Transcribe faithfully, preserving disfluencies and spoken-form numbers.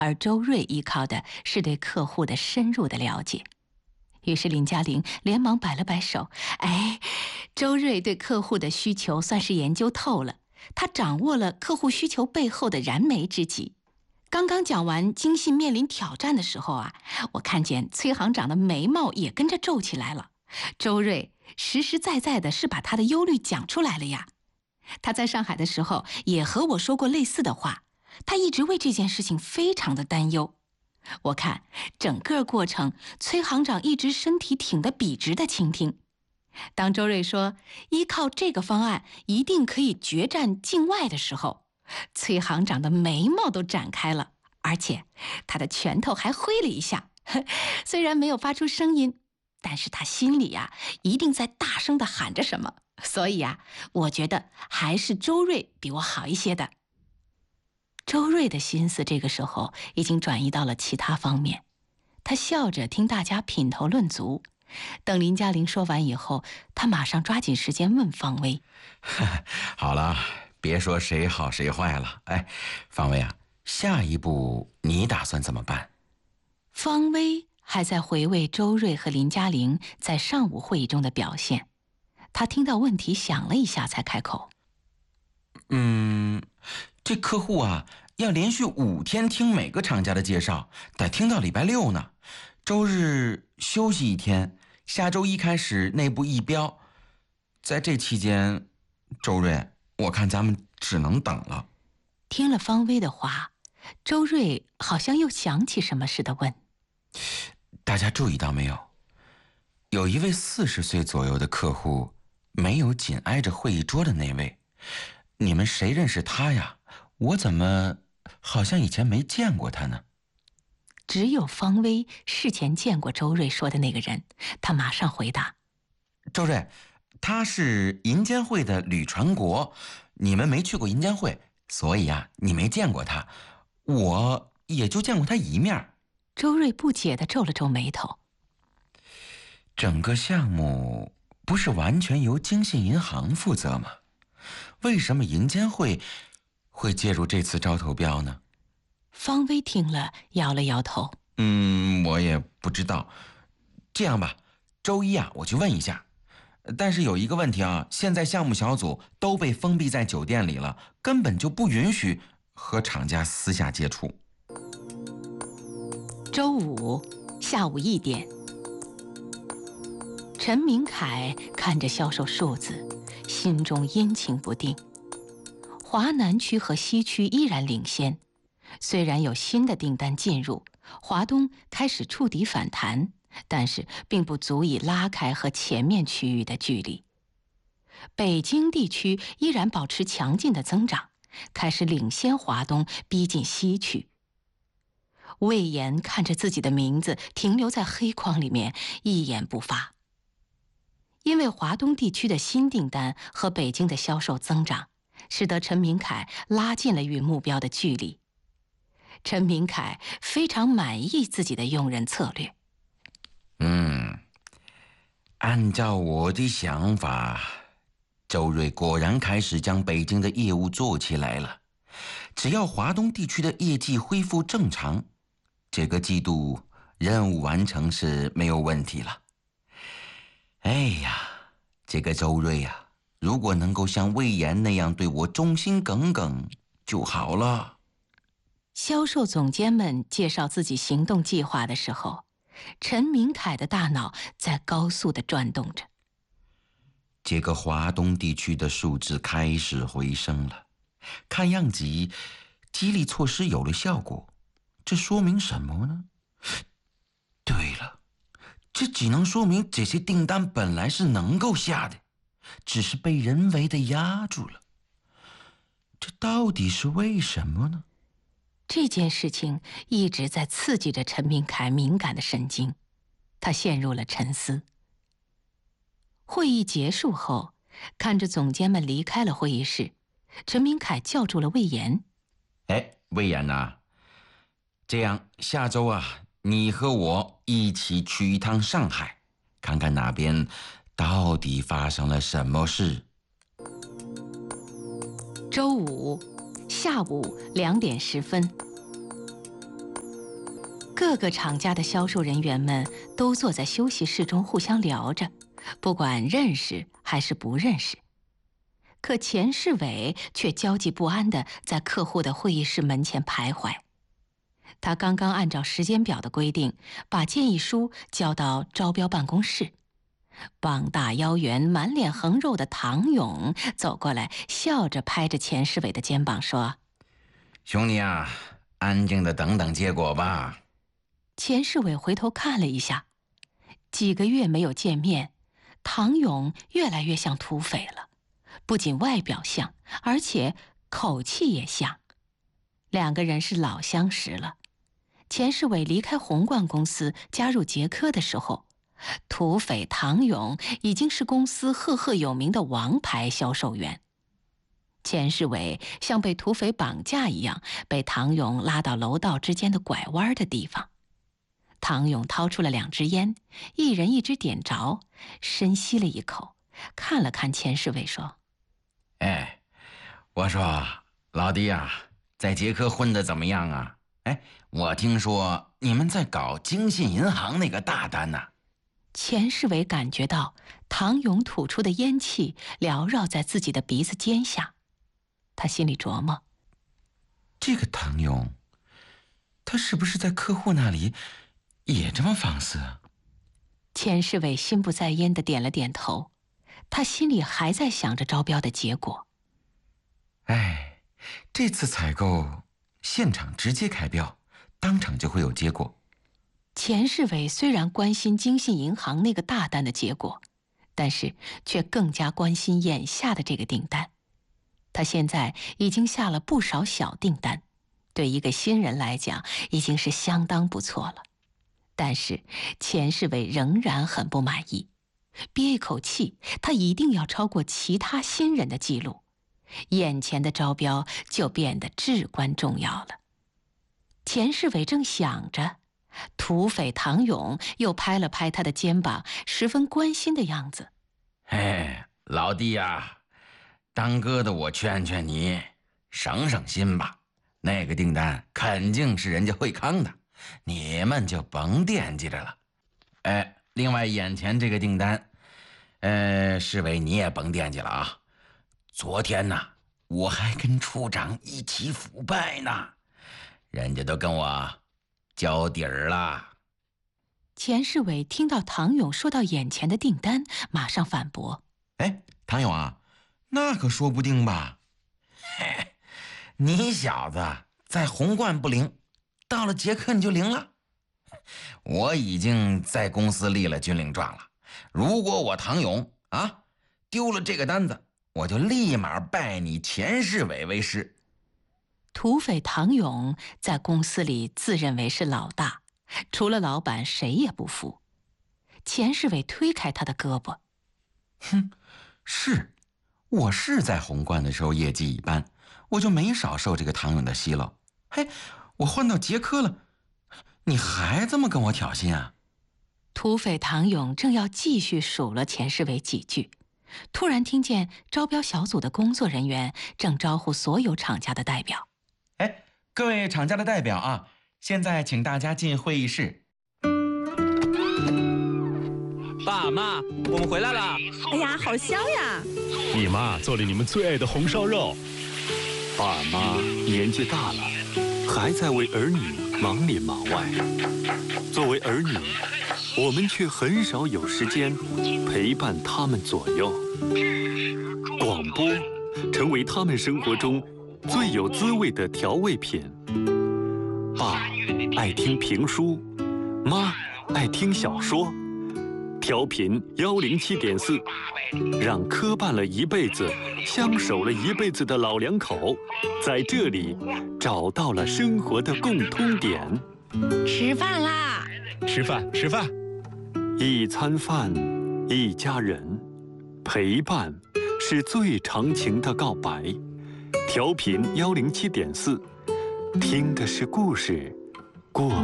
而周瑞依靠的是对客户的深入的了解。于是林嘉玲连忙摆了摆手，哎，周瑞对客户的需求算是研究透了，他掌握了客户需求背后的燃眉之急。刚刚讲完京信面临挑战的时候啊，我看见崔行长的眉毛也跟着皱起来了。周瑞实实在在的是把他的忧虑讲出来了呀。他在上海的时候也和我说过类似的话，他一直为这件事情非常的担忧。我看整个过程，崔行长一直身体挺得笔直的倾听。当周瑞说依靠这个方案一定可以决战境外的时候，崔行长的眉毛都展开了，而且他的拳头还挥了一下，虽然没有发出声音，但是他心里啊一定在大声地喊着什么。所以啊，我觉得还是周瑞比我好一些的。周瑞的心思这个时候已经转移到了其他方面，他笑着听大家品头论足。等林嘉玲说完以后，他马上抓紧时间问方薇： 好了，别说谁好谁坏了。哎，方薇啊，下一步你打算怎么办？ 方薇还在回味周瑞和林嘉玲在上午会议中的表现，他听到问题想了一下才开口： 嗯，这客户啊要连续五天听每个厂家的介绍，得听到礼拜六呢。周日休息一天，下周一开始内部议标。在这期间，周瑞，我看咱们只能等了。 听了方薇的话，周瑞好像又想起什么似的问： 大家注意到没有？有一位四十岁左右的客户，没有紧挨着会议桌的那位，你们谁认识他呀？我怎么好像以前没见过他呢？ 只有方薇事前见过周瑞说的那个人，他马上回答： 周瑞，他是银监会的吕传国，你们没去过银监会，所以啊，你没见过他，我也就见过他一面。 周瑞不解地皱了皱眉头。 整个项目不是完全由京信银行负责吗？为什么银监会会介入这次招投标呢？ 方薇听了摇了摇头： 嗯，我也不知道。这样吧，周一啊，我去问一下。但是有一个问题啊，现在项目小组都被封闭在酒店里了，根本就不允许和厂家私下接触。 周五下午一点，陈明凯看着销售数字，心中阴晴不定。华南区和西区依然领先，虽然有新的订单进入，华东开始触底反弹，但是并不足以拉开和前面区域的距离。北京地区依然保持强劲的增长，开始领先华东，逼近西区。魏延看着自己的名字停留在黑框里面，一言不发。因为华东地区的新订单和北京的销售增长，使得陈明凯拉近了与目标的距离。陈明凯非常满意自己的用人策略。 嗯，按照我的想法，周瑞果然开始将北京的业务做起来了。只要华东地区的业绩恢复正常，这个季度任务完成是没有问题了。哎呀，这个周瑞啊，如果能够像魏延那样对我忠心耿耿就好了。 销售总监们介绍自己行动计划的时候，陈明凯的大脑在高速地转动着。 这个华东地区的数字开始回升了，看样子激励措施有了效果，这说明什么呢？对了，这只能说明这些订单本来是能够下的，只是被人为的压住了。这到底是为什么呢？ 这件事情一直在刺激着陈明凯敏感的神经，他陷入了沉思。会议结束后，看着总监们离开了会议室，陈明凯叫住了魏延： 哎，魏延呐，这样下周啊，你和我一起去一趟上海，看看那边到底发生了什么事。 周五下午两点十分， 各个厂家的销售人员们都坐在休息室中互相聊着，不管认识还是不认识。可钱世伟却焦急不安地在客户的会议室门前徘徊。他刚刚按照时间表的规定，把建议书交到招标办公室。膀大腰圆、满脸横肉的唐勇走过来，笑着拍着钱世伟的肩膀说：“ 兄弟啊，安静的等等结果吧。” 钱世伟回头看了一下，几个月没有见面，唐勇越来越像土匪了，不仅外表像，而且口气也像。两个人是老相识了。钱世伟离开红冠公司加入捷科的时候，土匪唐勇已经是公司赫赫有名的王牌销售员。钱世伟像被土匪绑架一样，被唐勇拉到楼道之间的拐弯的地方。唐勇掏出了两支烟，一人一支点着，深吸了一口，看了看钱世伟说：“ 哎，我说老弟啊，在捷科混得怎么样啊？哎，我听说你们在搞京信银行那个大单呢。” 钱世伟感觉到唐勇吐出的烟气缭绕在自己的鼻子尖下，他心里琢磨： 这个唐勇，他是不是在客户那里也这么放肆啊？ 钱世伟心不在焉地点了点头，他心里还在想着招标的结果。 哎，这次采购现场直接开标，当场就会有结果。 钱世伟虽然关心京信银行那个大单的结果，但是却更加关心眼下的这个订单。他现在已经下了不少小订单，对一个新人来讲已经是相当不错了。但是钱世伟仍然很不满意，憋一口气，他一定要超过其他新人的记录。眼前的招标就变得至关重要了。钱世伟正想着，土匪唐勇又拍了拍他的肩膀，十分关心的样子。 哎，老弟呀，当哥的我劝劝你，省省心吧。那个订单肯定是人家惠康的，你们就甭惦记着了。哎，另外眼前这个订单，呃，世伟你也甭惦记了啊。昨天呢，我还跟处长一起腐败呢，人家都跟我交底儿了。 钱世伟听到唐勇说到眼前的订单，马上反驳：“ 哎，唐勇啊，那可说不定吧？嘿，你小子在红冠不灵，到了捷克你就灵了。我已经在公司立了军令状了，如果我唐勇啊丢了这个单子，我就立马拜你钱世伟为师。” 土匪唐勇在公司里自认为是老大，除了老板谁也不服。钱世伟推开他的胳膊：“ 哼，是，我是在红冠的时候业绩一般，我就没少受这个唐勇的奚落。嘿，我换到捷科了，你还这么跟我挑衅啊？” 土匪唐勇正要继续数落钱世伟几句，突然听见招标小组的工作人员正招呼所有厂家的代表：“ 哎，各位厂家的代表啊，现在请大家进会议室。” 爸妈，我们回来了！ 哎呀，好香呀！ 你妈做了你们最爱的红烧肉。 爸妈年纪大了，还在为儿女忙里忙外。作为儿女，我们却很少有时间陪伴他们左右。广播成为他们生活中最有滋味的调味品。爸爱听评书，妈爱听小说。调频幺零七点四，让磕绊了一辈子、相守了一辈子的老两口，在这里找到了生活的共通点。 吃饭啦！ 吃饭，吃饭。 一餐饭，一家人，陪伴是最长情的告白。调频幺零七点四，听的是故事，过